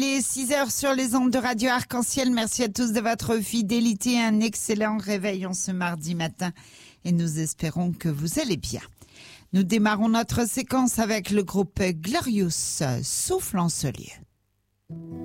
Les 6 heures sur les ondes de Radio Arc-en-Ciel. Merci à tous de votre fidélité. Un excellent réveil en ce mardi matin et nous espérons que vous allez bien. Nous démarrons notre séquence avec le groupe Glorious, Souffle en ce lieu.